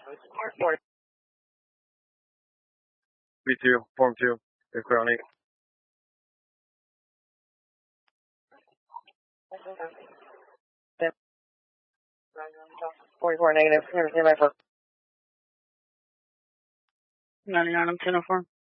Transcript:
B2, Form 2, they're clear on 8. -44, 99 on 10 form.